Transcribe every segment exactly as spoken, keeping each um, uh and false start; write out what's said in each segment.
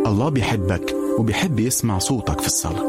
الله بيحبك وبيحب يسمع صوتك في الصلاة.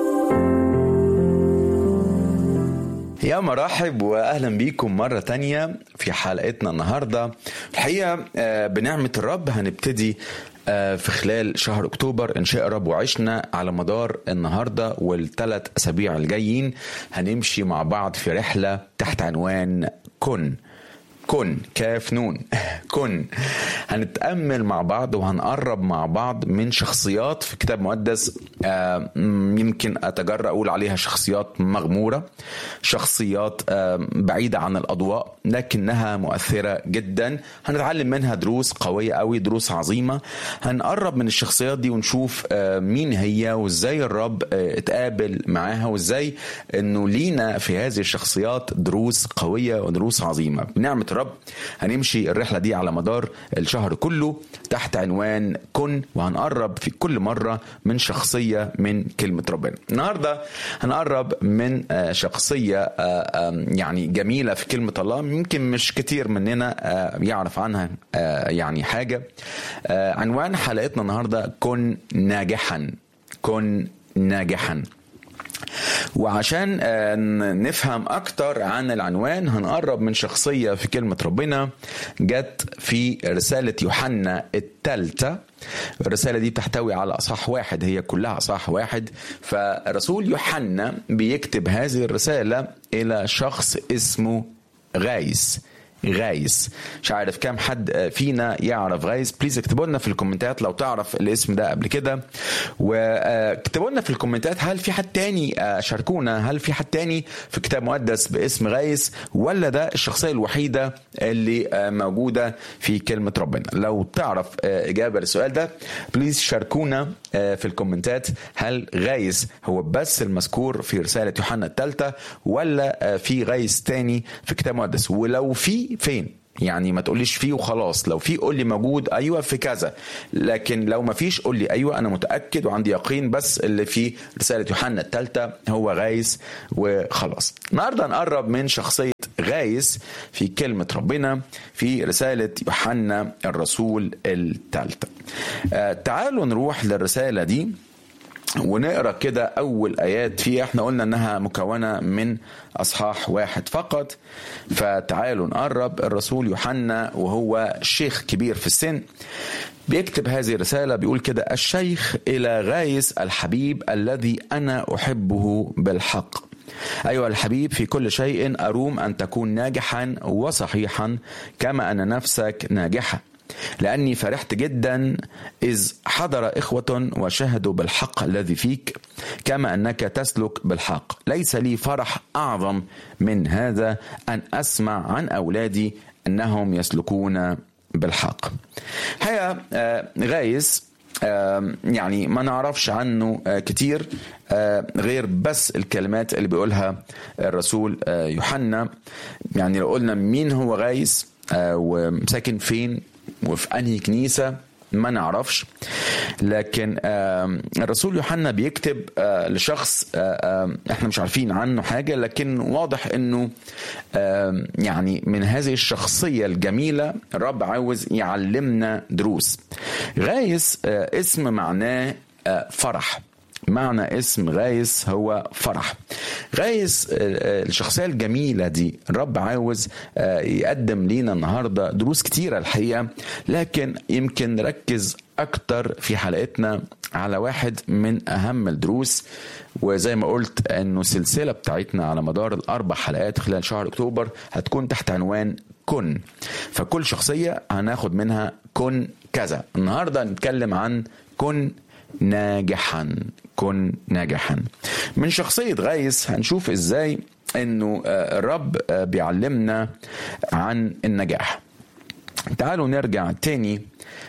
يا مرحب وأهلا بيكم مرة تانية في حلقتنا النهاردة. الحقيقة بنعمة الرب هنبتدي في خلال شهر أكتوبر إن شاء رب، وعشنا على مدار النهاردة والثلاث أسابيع الجايين هنمشي مع بعض في رحلة تحت عنوان كن كن كاف نون كن. هنتأمل مع بعض وهنقرب مع بعض من شخصيات في كتاب مقدس، آه يمكن أتجرأ أقول عليها شخصيات مغمورة، شخصيات آه بعيدة عن الأضواء لكنها مؤثرة جدا. هنتعلم منها دروس قوية قوي، دروس عظيمة. هنقرب من الشخصيات دي ونشوف آه مين هي وإزاي الرب آه اتقابل معاها، وإزاي أنه لينا في هذه الشخصيات دروس قوية ودروس عظيمة. بنعمة الرب هنمشي الرحلة دي على مدار الشهر كله تحت عنوان كن، وهنقرب في كل مرة من شخصية من كلمة ربنا. النهاردة هنقرب من شخصية يعني جميلة في كلمة الله، يمكن مش كتير مننا يعرف عنها يعني حاجة. عنوان حلقتنا النهاردة كن ناجحا، كن ناجحا. وعشان نفهم أكتر عن العنوان هنقرب من شخصية في كلمة ربنا جت في رسالة يوحنا الثالثة. الرسالة دي بتحتوي على أصحاح واحد، هي كلها أصحاح واحد. فرسول يوحنا بيكتب هذه الرسالة إلى شخص اسمه غايس. غايس، مش عارف كام حد فينا يعرف غايس. بليز اكتبوا لنا في الكومنتات لو تعرف الاسم ده قبل كده، واكتبوا لنا في الكومنتات هل في حد تاني، شاركونا هل في حد تاني في كتاب مقدس باسم غايس، ولا ده الشخصية الوحيدة اللي موجودة في كلمة ربنا. لو تعرف إجابة للسؤال ده بليز شاركونا في الكومنتات، هل غايس هو بس المذكور في رسالة يوحنا الثالثة ولا في غايس تاني في كتاب مقدس؟ ولو في فين؟ يعني ما تقوليش فيه وخلاص، لو في قول لي موجود ايوه في كذا، لكن لو ما فيش قول لي ايوه انا متاكد وعندي يقين بس اللي في رساله يوحنا الثالثه هو غايس وخلاص. النهارده نقرب من شخصيه غايس في كلمه ربنا في رساله يوحنا الرسول الثالثه. آه تعالوا نروح للرساله دي ونقرأ كده أول آيات فيها. احنا قلنا أنها مكونة من أصحاح واحد فقط، فتعالوا نقرب. الرسول يوحنا وهو شيخ كبير في السن بيكتب هذه الرسالة، بيقول كده: الشيخ إلى غايس الحبيب الذي أنا أحبه بالحق. أيها الحبيب، في كل شيء أروم أن تكون ناجحا وصحيحا كما أن نفسك ناجحة، لأني فرحت جدا إذ حضر إخوة وشهدوا بالحق الذي فيك كما أنك تسلك بالحق. ليس لي فرح أعظم من هذا أن أسمع عن أولادي أنهم يسلكون بالحق. هيا غايس يعني ما نعرفش عنه كتير غير بس الكلمات اللي بيقولها الرسول يوحنا. يعني لو قلنا مين هو غايس وساكن فين وفي أنهي كنيسة ما نعرفش، لكن الرسول يوحنا بيكتب لشخص احنا مش عارفين عنه حاجة، لكن واضح انه يعني من هذه الشخصية الجميلة الرب عاوز يعلمنا دروس. غايس اسم معناه فرح، معنى اسم غايس هو فرح. غايس الشخصية الجميلة دي الرب عاوز يقدم لينا النهاردة دروس كتيرة الحقيقة، لكن يمكن نركز أكتر في حلقتنا على واحد من أهم الدروس. وزي ما قلت أنه السلسلة بتاعتنا على مدار الأربع حلقات خلال شهر أكتوبر هتكون تحت عنوان كن، فكل شخصية هناخد منها كن كذا. النهاردة نتكلم عن كن ناجحا، كن ناجحا. من شخصية غايس هنشوف ازاي انه الرب بيعلمنا عن النجاح. تعالوا نرجع تاني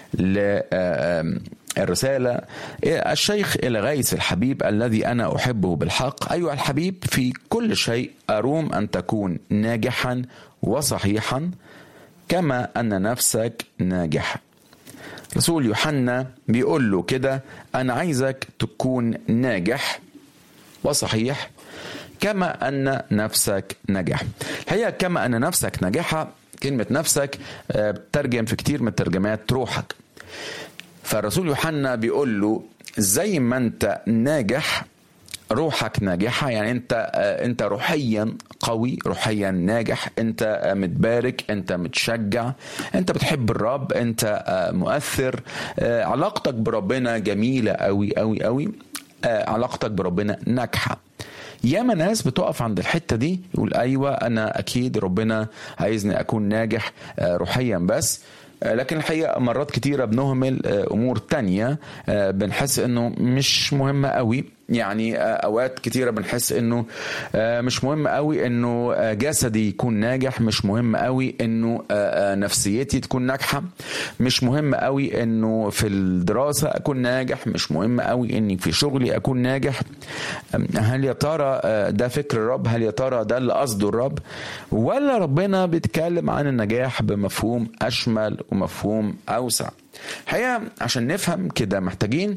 للرسالة. الشيخ إلى غايس الحبيب الذي أنا أحبه بالحق. أيها الحبيب، في كل شيء أروم أن تكون ناجحا وصحيحا كما أن نفسك ناجحة. رسول يوحنا بيقول له كده: أنا عايزك تكون ناجح وصحيح كما أن نفسك نجح. هي كما أن نفسك نجحة، كلمة نفسك بترجم في كتير من الترجمات روحك. فالرسول يوحنا بيقول له زي ما انت ناجح روحك ناجحة، يعني انت انت روحيا قوي، روحيا ناجح، انت متبارك، انت متشجع، انت بتحب الرب، انت مؤثر، علاقتك بربنا جميلة قوي قوي قوي، علاقتك بربنا ناجحة. ياما ناس بتقف عند الحتة دي يقول ايوه انا اكيد ربنا عايزني اكون ناجح روحيا بس، لكن الحقيقة مرات كتيرة بنهمل امور تانية بنحس انه مش مهمة قوي. يعني اوقات كتيرة بنحس انه مش مهم قوي انه جسدي يكون ناجح، مش مهم قوي انه نفسيتي تكون ناجحة، مش مهم قوي انه في الدراسة اكون ناجح، مش مهم قوي اني في شغلي اكون ناجح. هل يا ترى ده فكر الرب؟ هل يا ترى ده اللي قصده الرب؟ ولا ربنا بيتكلم عن النجاح بمفهوم اشمل ومفهوم اوسع؟ الحقيقة عشان نفهم كده محتاجين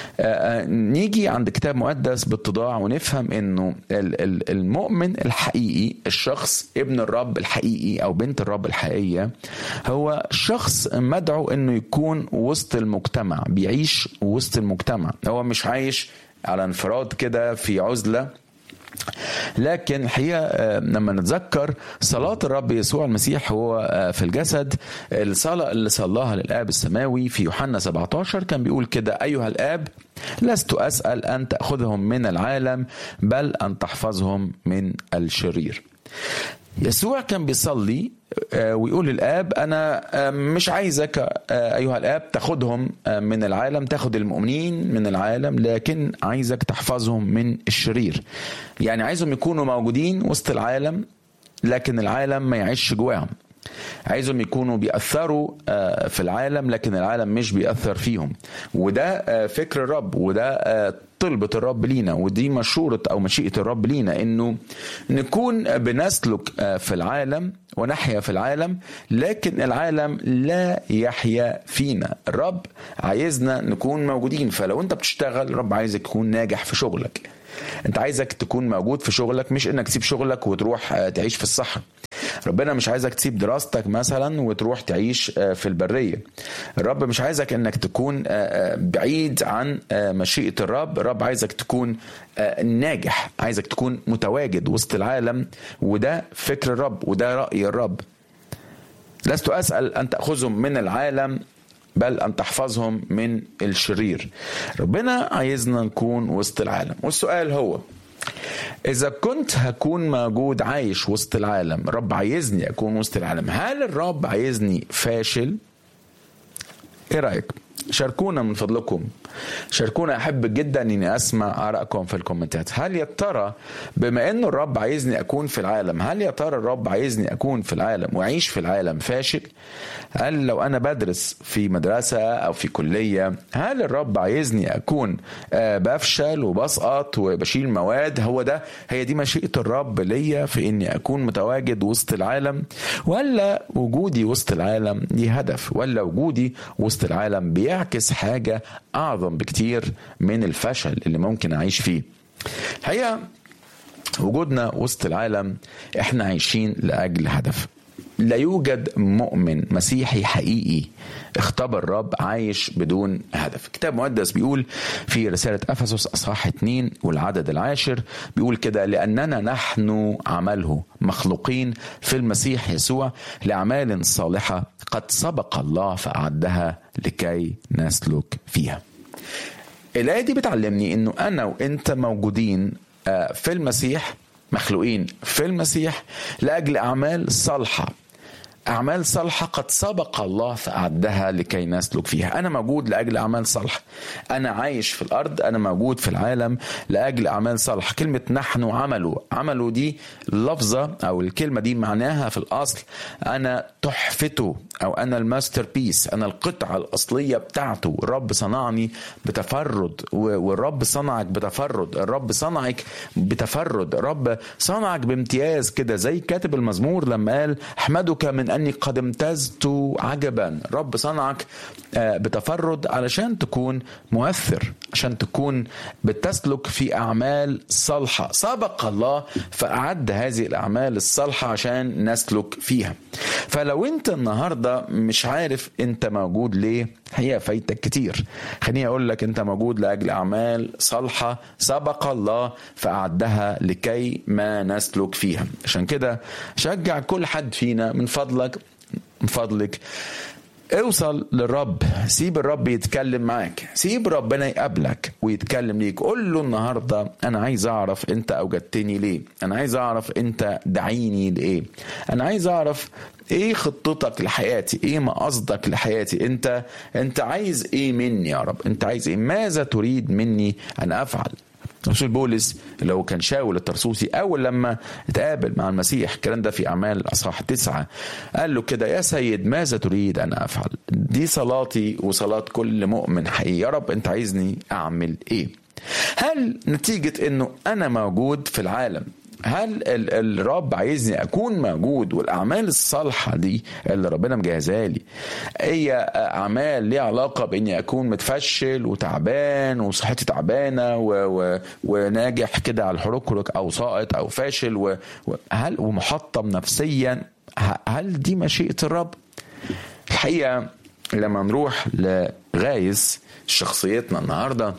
نيجي عند كتاب مقدس باتضاع ونفهم انه المؤمن الحقيقي، الشخص ابن الرب الحقيقي او بنت الرب الحقيقية، هو شخص مدعو انه يكون وسط المجتمع، بيعيش وسط المجتمع. هو مش عايش على انفراد كده في عزلة، لكن الحقيقة لما نتذكر صلاة الرب يسوع المسيح هو في الجسد، الصلاة اللي صلاها للآب السماوي في يوحنا سبعة عشر كان بيقول كده: أيها الآب لست أسأل أن تأخذهم من العالم بل أن تحفظهم من الشرير. يسوع كان بيصلي ويقول للآب أنا مش عايزك أيها الآب تاخدهم من العالم، تاخد المؤمنين من العالم، لكن عايزك تحفظهم من الشرير. يعني عايزهم يكونوا موجودين وسط العالم لكن العالم ما يعيش جواهم. عايزهم يكونوا بيأثروا في العالم لكن العالم مش بيأثر فيهم. وده فكر الرب، وده طلبة الرب لينا، ودي مشورة أو مشيئة الرب لينا، إنه نكون بنسلك في العالم ونحيا في العالم لكن العالم لا يحيا فينا. الرب عايزنا نكون موجودين. فلو أنت بتشتغل، الرب عايزك تكون ناجح في شغلك. أنت عايزك تكون موجود في شغلك، مش إنك تسيب شغلك وتروح تعيش في الصحراء. ربنا مش عايزك تسيب دراستك مثلا وتروح تعيش في البرية. الرب مش عايزك انك تكون بعيد عن مشيئة الرب. الرب عايزك تكون ناجح، عايزك تكون متواجد وسط العالم. وده فكر الرب وده رأي الرب. لست أسأل أن تأخذهم من العالم بل أن تحفظهم من الشرير. ربنا عايزنا نكون وسط العالم. والسؤال هو: إذا كنت هكون موجود عايش وسط العالم، الرب عايزني أكون وسط العالم، هل الرب عايزني فاشل؟ إيه رأيك؟ شاركونا من فضلكم، شاركونا. أحب جدا أني أسمع آرائكم في الكومنتات. هل يا ترى بما أنه الرب عايزني أكون في العالم، هل يا ترى الرب عايزني أكون في العالم وأعيش في العالم فاشل؟ هل لو أنا بدرس في مدرسة أو في كلية، هل الرب عايزني أكون بفشل وبسقط وبشيل مواد؟ هو ده هي دي مشيئة الرب ليا في أني أكون متواجد وسط العالم؟ ولا وجودي وسط العالم دي هدف؟ ولا وجودي وسط العالم بيعكس حاجة أعظم بكتير من الفشل اللي ممكن أعيش فيه؟ الحقيقة وجودنا وسط العالم احنا عايشين لأجل هدف. لا يوجد مؤمن مسيحي حقيقي اختبر الرب عايش بدون هدف. كتاب مقدس بيقول في رسالة أفسس أصحاح اتنين والعدد العاشر بيقول كده: لأننا نحن عمله مخلوقين في المسيح يسوع لأعمال صالحة قد سبق الله فأعدها لكي نسلك فيها. الآية دي بتعلمني إنه أنا وإنت موجودين في المسيح، مخلوقين في المسيح لأجل أعمال صالحة. أعمال صالحة قد سبق الله فأعدها لكي نسلك فيها. أنا موجود لأجل أعمال صالحة. أنا عايش في الأرض، أنا موجود في العالم لأجل أعمال صالحة. كلمة نحن عمله، عمله دي اللفظة أو الكلمة دي معناها في الأصل أنا تحفته، أو أنا الماستر بيس، أنا القطعة الأصلية بتاعته. الرب صنعني بتفرد، والرب صنعك بتفرد. الرب صنعك بتفرد. الرب صنعك بامتياز كده، زي كاتب المزمور لما قال: أحمدك من أني قد امتزت عجبا. رب صنعك بتفرد علشان تكون مؤثر، عشان تكون بتسلك في أعمال صالحة سبق الله فأعد هذه الأعمال الصالحة عشان نسلك فيها. فلو انت النهاردة مش عارف انت موجود ليه، هي فايتك كتير. خليني اقول لك انت موجود لأجل أعمال صالحة سبق الله فأعدها لكي ما نسلك فيها. عشان كده شجع كل حد فينا من فضلك من فضلك اوصل للرب، سيب الرب يتكلم معاك، سيب ربنا يقابلك ويتكلم ليك. قول له النهاردة أنا عايز أعرف أنت أوجدتني ليه، أنا عايز أعرف أنت دعيني لإيه، أنا عايز أعرف إيه خطتك لحياتي، إيه مقصدك لحياتي، أنت أنت عايز إيه مني يا رب، أنت عايز إيه، ماذا تريد مني أن أفعل. رسول بولس اللي هو كان شاول الترسوسي أول لما اتقابل مع المسيح، الكلام ده في أعمال الأصحاح تسعة، قال له كده: يا سيد ماذا تريد أن أفعل؟ دي صلاتي وصلاة كل مؤمن حقيقي، يا رب أنت عايزني أعمل إيه؟ هل نتيجة أنه أنا موجود في العالم، هل الرب عايزني أكون موجود والأعمال الصالحة دي اللي ربنا مجهزها لي هي أعمال ليها علاقة بإني أكون متفشل وتعبان وصحتي تعبانة و... و... وناجح كده على الحركرك أو ساقط أو فاشل و... هل ومحطم نفسيا؟ هل دي مشيئة الرب؟ الحقيقة لما نروح لغايز شخصيتنا النهاردة،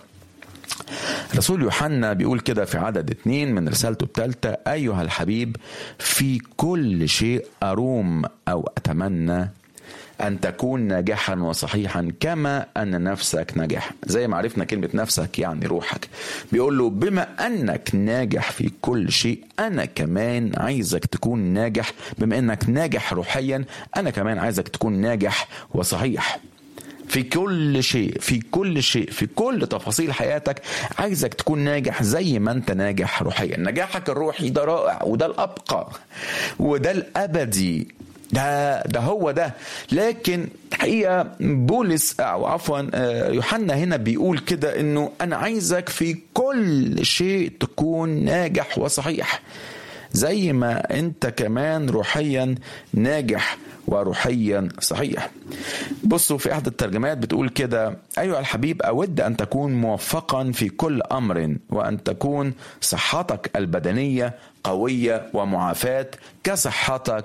رسول يوحنا بيقول كده في عدد اتنين من رسالته الثالثة: أيها الحبيب في كل شيء أروم أو أتمنى أن تكون ناجحا وصحيحا كما أن نفسك ناجح. زي ما عرفنا كلمة نفسك يعني روحك، بيقول له بما أنك ناجح في كل شيء أنا كمان عايزك تكون ناجح. بما أنك ناجح روحيا أنا كمان عايزك تكون ناجح وصحيح في كل شيء، في كل شيء، في كل تفاصيل حياتك عايزك تكون ناجح زي ما انت ناجح روحيا. نجاحك الروحي ده رائع وده الأبقى وده الأبدي، ده ده هو ده. لكن حقيقة بولس أو عفوا يوحنا هنا بيقول كده إنه أنا عايزك في كل شيء تكون ناجح وصحيح زي ما انت كمان روحيا ناجح وروحيا صحيح. بصوا في احد الترجمات بتقول كده: ايها الحبيب اود ان تكون موفقا في كل امر وان تكون صحتك البدنية قوية ومعافاة كصحتك